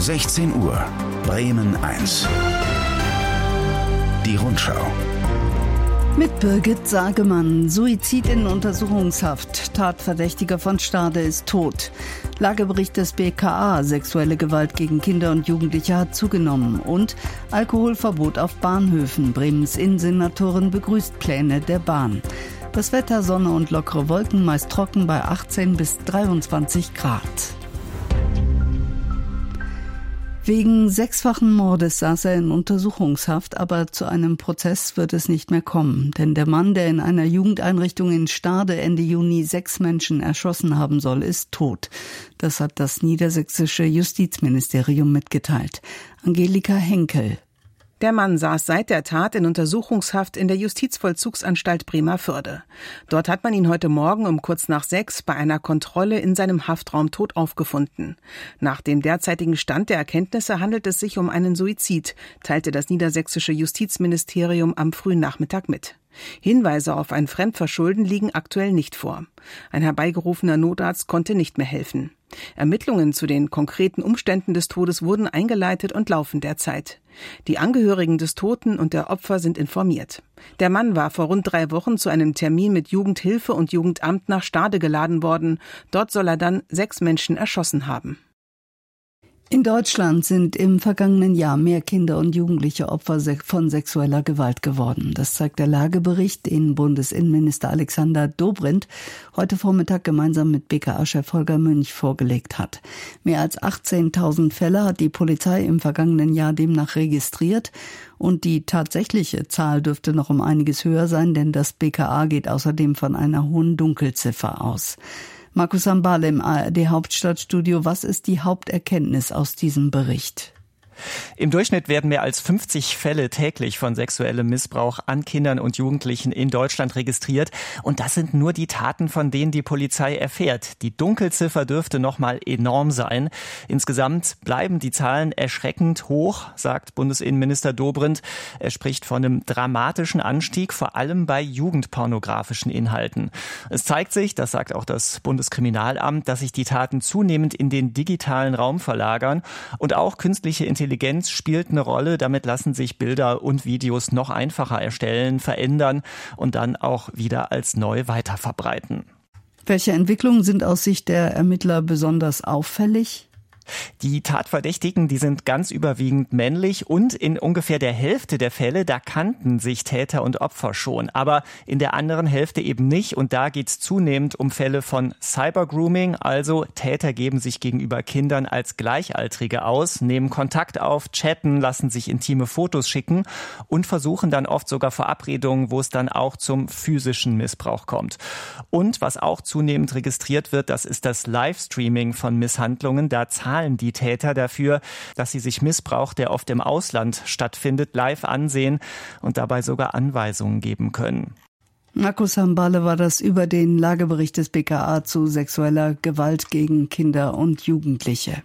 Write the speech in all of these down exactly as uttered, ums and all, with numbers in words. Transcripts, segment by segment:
sechzehn Uhr, Bremen eins. Die Rundschau. Mit Birgit Sagemann. Suizid in Untersuchungshaft. Tatverdächtiger von Stade ist tot. Lagebericht des B K A. Sexuelle Gewalt gegen Kinder und Jugendliche hat zugenommen. Und Alkoholverbot auf Bahnhöfen. Bremens Innensenatorin begrüßt Pläne der Bahn. Das Wetter, Sonne und lockere Wolken, meist trocken bei achtzehn bis dreiundzwanzig Grad. Wegen sechsfachen Mordes saß er in Untersuchungshaft, aber zu einem Prozess wird es nicht mehr kommen. Denn der Mann, der in einer Jugendeinrichtung in Stade Ende Juni sechs Menschen erschossen haben soll, ist tot. Das hat das niedersächsische Justizministerium mitgeteilt. Angelika Henkel. Der Mann saß seit der Tat in Untersuchungshaft in der Justizvollzugsanstalt Bremervörde. Dort hat man ihn heute Morgen um kurz nach sechs bei einer Kontrolle in seinem Haftraum tot aufgefunden. Nach dem derzeitigen Stand der Erkenntnisse handelt es sich um einen Suizid, teilte das niedersächsische Justizministerium am frühen Nachmittag mit. Hinweise auf ein Fremdverschulden liegen aktuell nicht vor. Ein herbeigerufener Notarzt konnte nicht mehr helfen. Ermittlungen zu den konkreten Umständen des Todes wurden eingeleitet und laufen derzeit. Die Angehörigen des Toten und der Opfer sind informiert. Der Mann war vor rund drei Wochen zu einem Termin mit Jugendhilfe und Jugendamt nach Stade geladen worden. Dort soll er dann sechs Menschen erschossen haben. In Deutschland sind im vergangenen Jahr mehr Kinder und Jugendliche Opfer von sexueller Gewalt geworden. Das zeigt der Lagebericht, den Bundesinnenminister Alexander Dobrindt heute Vormittag gemeinsam mit B K A-Chef Holger Münch vorgelegt hat. Mehr als achtzehntausend Fälle hat die Polizei im vergangenen Jahr demnach registriert. Und die tatsächliche Zahl dürfte noch um einiges höher sein, denn das B K A geht außerdem von einer hohen Dunkelziffer aus. Markus Sambale im A R D-Hauptstadtstudio. Was ist die Haupterkenntnis aus diesem Bericht? Im Durchschnitt werden mehr als fünfzig Fälle täglich von sexuellem Missbrauch an Kindern und Jugendlichen in Deutschland registriert. Und das sind nur die Taten, von denen die Polizei erfährt. Die Dunkelziffer dürfte noch mal enorm sein. Insgesamt bleiben die Zahlen erschreckend hoch, sagt Bundesinnenminister Dobrindt. Er spricht von einem dramatischen Anstieg, vor allem bei jugendpornografischen Inhalten. Es zeigt sich, das sagt auch das Bundeskriminalamt, dass sich die Taten zunehmend in den digitalen Raum verlagern und auch künstliche Intelligenz Intelligenz spielt eine Rolle. Damit lassen sich Bilder und Videos noch einfacher erstellen, verändern und dann auch wieder als neu weiterverbreiten. Welche Entwicklungen sind aus Sicht der Ermittler besonders auffällig? Die Tatverdächtigen, die sind ganz überwiegend männlich und in ungefähr der Hälfte der Fälle, da kannten sich Täter und Opfer schon. Aber in der anderen Hälfte eben nicht und da geht es zunehmend um Fälle von Cybergrooming. Also Täter geben sich gegenüber Kindern als Gleichaltrige aus, nehmen Kontakt auf, chatten, lassen sich intime Fotos schicken und versuchen dann oft sogar Verabredungen, wo es dann auch zum physischen Missbrauch kommt. Und was auch zunehmend registriert wird, das ist das Livestreaming von Misshandlungen. Da zahlen die Täter dafür, dass sie sich Missbrauch, der oft im Ausland stattfindet, live ansehen und dabei sogar Anweisungen geben können. Markus Sambale war das über den Lagebericht des B K A zu sexueller Gewalt gegen Kinder und Jugendliche.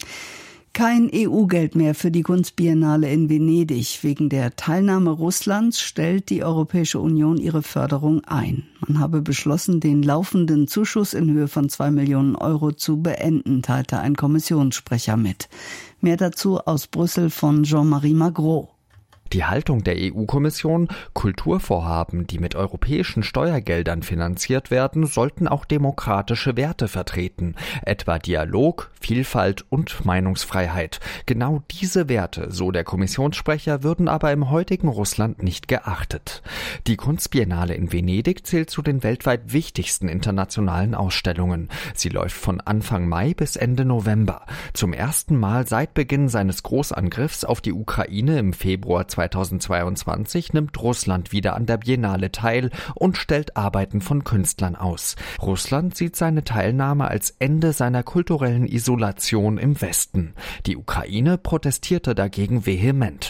Kein E U-Geld mehr für die Kunstbiennale in Venedig. Wegen der Teilnahme Russlands stellt die Europäische Union ihre Förderung ein. Man habe beschlossen, den laufenden Zuschuss in Höhe von zwei Millionen Euro zu beenden, teilte ein Kommissionssprecher mit. Mehr dazu aus Brüssel von Jean-Marie Magro. Die Haltung der E U-Kommission, Kulturvorhaben, die mit europäischen Steuergeldern finanziert werden, sollten auch demokratische Werte vertreten, etwa Dialog, Vielfalt und Meinungsfreiheit. Genau diese Werte, so der Kommissionssprecher, würden aber im heutigen Russland nicht geachtet. Die Kunstbiennale in Venedig zählt zu den weltweit wichtigsten internationalen Ausstellungen. Sie läuft von Anfang Mai bis Ende November. Zum ersten Mal seit Beginn seines Großangriffs auf die Ukraine im Februar zweitausendzweiundzwanzig nimmt Russland wieder an der Biennale teil und stellt Arbeiten von Künstlern aus. Russland sieht seine Teilnahme als Ende seiner kulturellen Isolation im Westen. Die Ukraine protestierte dagegen vehement.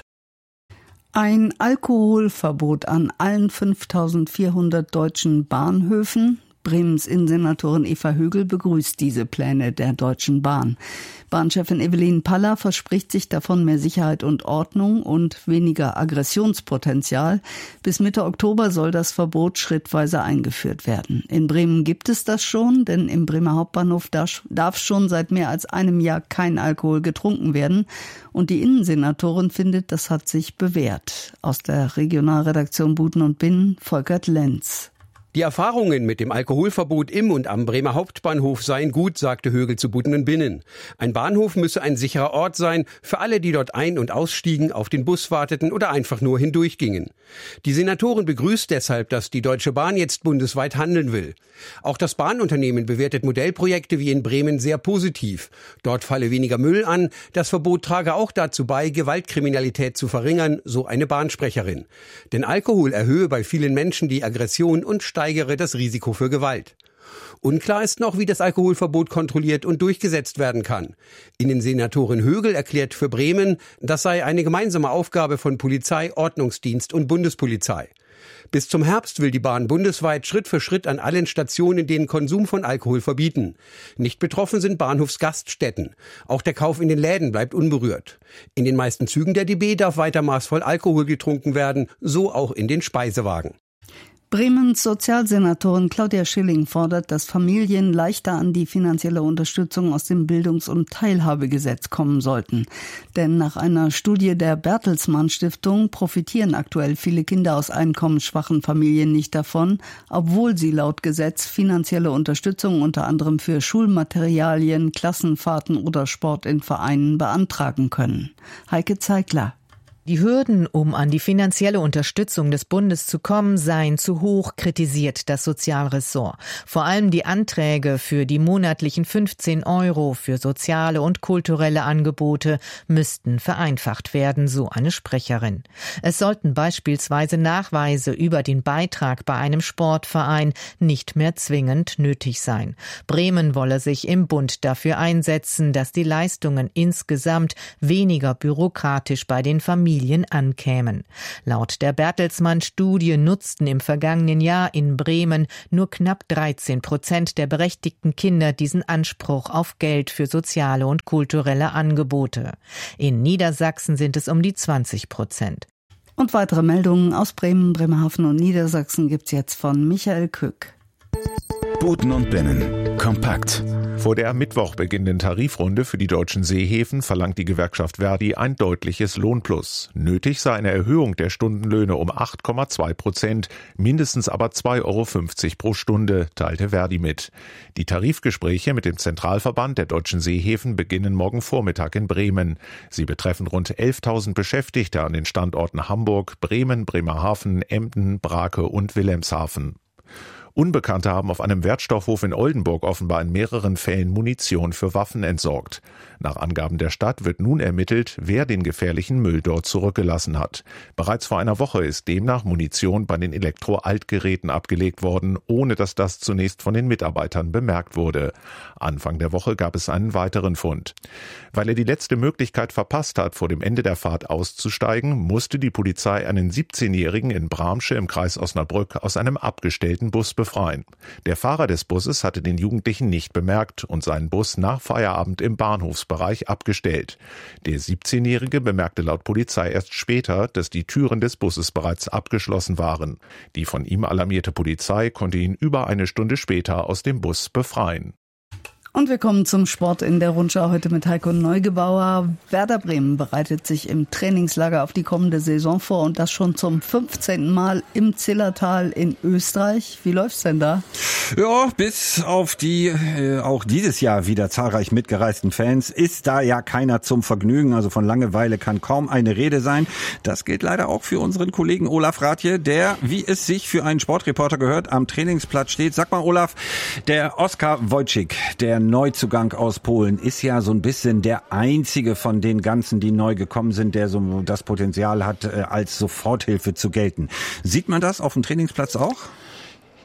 Ein Alkoholverbot an allen fünftausendvierhundert deutschen Bahnhöfen. Bremens Innensenatorin Eva Högel begrüßt diese Pläne der Deutschen Bahn. Bahnchefin Evelyn Paller verspricht sich davon mehr Sicherheit und Ordnung und weniger Aggressionspotenzial. Bis Mitte Oktober soll das Verbot schrittweise eingeführt werden. In Bremen gibt es das schon, denn im Bremer Hauptbahnhof darf schon seit mehr als einem Jahr kein Alkohol getrunken werden. Und die Innensenatorin findet, das hat sich bewährt. Aus der Regionalredaktion Buten und Binnen, Volkert Lenz. Die Erfahrungen mit dem Alkoholverbot im und am Bremer Hauptbahnhof seien gut, sagte Högel zu Buten und Binnen. Ein Bahnhof müsse ein sicherer Ort sein für alle, die dort ein- und ausstiegen, auf den Bus warteten oder einfach nur hindurchgingen. Die Senatorin begrüßt deshalb, dass die Deutsche Bahn jetzt bundesweit handeln will. Auch das Bahnunternehmen bewertet Modellprojekte wie in Bremen sehr positiv. Dort falle weniger Müll an. Das Verbot trage auch dazu bei, Gewaltkriminalität zu verringern, so eine Bahnsprecherin. Denn Alkohol erhöhe bei vielen Menschen die Aggression und steigere das Risiko für Gewalt. Unklar ist noch, wie das Alkoholverbot kontrolliert und durchgesetzt werden kann. Innensenatorin Högel erklärt für Bremen, das sei eine gemeinsame Aufgabe von Polizei, Ordnungsdienst und Bundespolizei. Bis zum Herbst will die Bahn bundesweit Schritt für Schritt an allen Stationen den Konsum von Alkohol verbieten. Nicht betroffen sind Bahnhofsgaststätten. Auch der Kauf in den Läden bleibt unberührt. In den meisten Zügen der D B darf weiter maßvoll Alkohol getrunken werden, so auch in den Speisewagen. Bremens Sozialsenatorin Claudia Schilling fordert, dass Familien leichter an die finanzielle Unterstützung aus dem Bildungs- und Teilhabegesetz kommen sollten. Denn nach einer Studie der Bertelsmann Stiftung profitieren aktuell viele Kinder aus einkommensschwachen Familien nicht davon, obwohl sie laut Gesetz finanzielle Unterstützung unter anderem für Schulmaterialien, Klassenfahrten oder Sport in Vereinen beantragen können. Heike Zeigler. Die Hürden, um an die finanzielle Unterstützung des Bundes zu kommen, seien zu hoch, kritisiert das Sozialressort. Vor allem die Anträge für die monatlichen fünfzehn Euro für soziale und kulturelle Angebote müssten vereinfacht werden, so eine Sprecherin. Es sollten beispielsweise Nachweise über den Beitrag bei einem Sportverein nicht mehr zwingend nötig sein. Bremen wolle sich im Bund dafür einsetzen, dass die Leistungen insgesamt weniger bürokratisch bei den Familien ankämen. Laut der Bertelsmann-Studie nutzten im vergangenen Jahr in Bremen nur knapp dreizehn Prozent der berechtigten Kinder diesen Anspruch auf Geld für soziale und kulturelle Angebote. In Niedersachsen sind es um die zwanzig Prozent. Und weitere Meldungen aus Bremen, Bremerhaven und Niedersachsen gibt's jetzt von Michael Kück. Buten und Binnen. Kompakt. Vor der am Mittwoch beginnenden Tarifrunde für die deutschen Seehäfen verlangt die Gewerkschaft Verdi ein deutliches Lohnplus. Nötig sei eine Erhöhung der Stundenlöhne um acht Komma zwei Prozent, mindestens aber zwei Euro fünfzig pro Stunde, teilte Verdi mit. Die Tarifgespräche mit dem Zentralverband der deutschen Seehäfen beginnen morgen Vormittag in Bremen. Sie betreffen rund elftausend Beschäftigte an den Standorten Hamburg, Bremen, Bremerhaven, Emden, Brake und Wilhelmshaven. Unbekannte haben auf einem Wertstoffhof in Oldenburg offenbar in mehreren Fällen Munition für Waffen entsorgt. Nach Angaben der Stadt wird nun ermittelt, wer den gefährlichen Müll dort zurückgelassen hat. Bereits vor einer Woche ist demnach Munition bei den Elektro-Altgeräten abgelegt worden, ohne dass das zunächst von den Mitarbeitern bemerkt wurde. Anfang der Woche gab es einen weiteren Fund. Weil er die letzte Möglichkeit verpasst hat, vor dem Ende der Fahrt auszusteigen, musste die Polizei einen siebzehnjährigen in Bramsche im Kreis Osnabrück aus einem abgestellten Bus befreien. Der Fahrer des Busses hatte den Jugendlichen nicht bemerkt und seinen Bus nach Feierabend im Bahnhofsbereich abgestellt. Der siebzehnjährige bemerkte laut Polizei erst später, dass die Türen des Busses bereits abgeschlossen waren. Die von ihm alarmierte Polizei konnte ihn über eine Stunde später aus dem Bus befreien. Und wir kommen zum Sport in der Rundschau heute mit Heiko Neugebauer. Werder Bremen bereitet sich im Trainingslager auf die kommende Saison vor und das schon zum fünfzehnten Mal im Zillertal in Österreich. Wie läuft's denn da? Ja, bis auf die äh, auch dieses Jahr wieder zahlreich mitgereisten Fans ist da ja keiner zum Vergnügen. Also von Langeweile kann kaum eine Rede sein. Das gilt leider auch für unseren Kollegen Olaf Rathje, der, wie es sich für einen Sportreporter gehört, am Trainingsplatz steht. Sag mal, Olaf, der Oskar Wojcik, der Neuzugang aus Polen, ist ja so ein bisschen der einzige von den ganzen, die neu gekommen sind, der so das Potenzial hat, als Soforthilfe zu gelten. Sieht man das auf dem Trainingsplatz auch?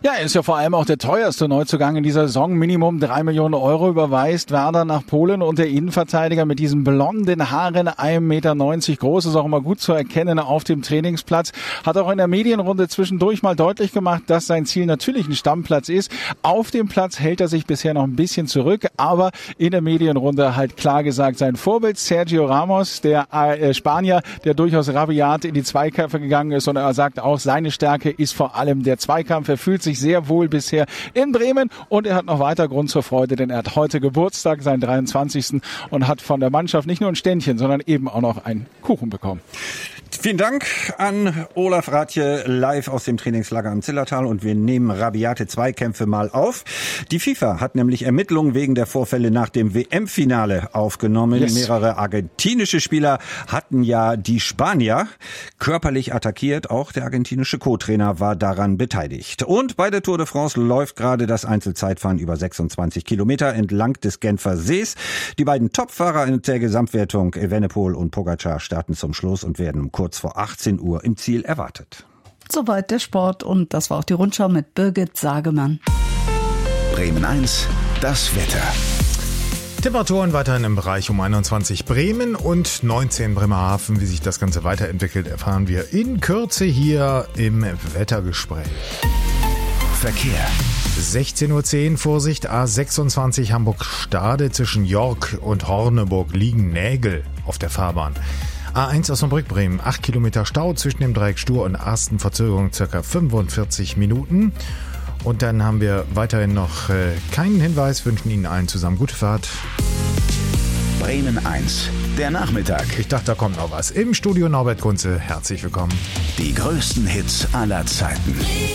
Ja, er ist ja vor allem auch der teuerste Neuzugang in dieser Saison. Minimum drei Millionen Euro überweist Werder nach Polen und der Innenverteidiger mit diesen blonden Haaren, ein Meter neunzig groß, ist auch immer gut zu erkennen auf dem Trainingsplatz. Hat auch in der Medienrunde zwischendurch mal deutlich gemacht, dass sein Ziel natürlich ein Stammplatz ist. Auf dem Platz hält er sich bisher noch ein bisschen zurück, aber in der Medienrunde halt klar gesagt, sein Vorbild Sergio Ramos, der äh, Spanier, der durchaus rabiat in die Zweikämpfe gegangen ist, und er sagt auch, seine Stärke ist vor allem der Zweikampf. Er fühlt sich sehr wohl bisher in Bremen und er hat noch weiter Grund zur Freude, denn er hat heute Geburtstag, seinen dreiundzwanzigsten und hat von der Mannschaft nicht nur ein Ständchen, sondern eben auch noch einen Kuchen bekommen. Vielen Dank an Olaf Rathje live aus dem Trainingslager am Zillertal, und wir nehmen rabiate Zweikämpfe mal auf. Die FIFA hat nämlich Ermittlungen wegen der Vorfälle nach dem W M-Finale aufgenommen. Yes. Mehrere argentinische Spieler hatten ja die Spanier körperlich attackiert. Auch der argentinische Co-Trainer war daran beteiligt. Und bei der Tour de France läuft gerade das Einzelzeitfahren über sechsundzwanzig Kilometer entlang des Genfer Sees. Die beiden Topfahrer in der Gesamtwertung, Evenepoel und Pogacar, starten zum Schluss und werden um kurz vor achtzehn Uhr im Ziel erwartet. Soweit der Sport, und das war auch die Rundschau mit Birgit Sagemann. Bremen eins, das Wetter. Temperaturen weiterhin im Bereich um einundzwanzig Bremen und neunzehn Bremerhaven. Wie sich das Ganze weiterentwickelt, erfahren wir in Kürze hier im Wettergespräch. Verkehr. sechzehn Uhr zehn, Vorsicht, A sechsundzwanzig Hamburg-Stade, zwischen York und Horneburg liegen Nägel auf der Fahrbahn. A eins Osnabrück-Bremen, acht Kilometer Stau zwischen dem Dreieck Stur und Asten, Verzögerung circa fünfundvierzig Minuten. Und dann haben wir weiterhin noch äh, keinen Hinweis, wünschen Ihnen allen zusammen gute Fahrt. Bremen eins, der Nachmittag. Ich dachte, da kommt noch was. Im Studio Norbert Kunze, herzlich willkommen. Die größten Hits aller Zeiten.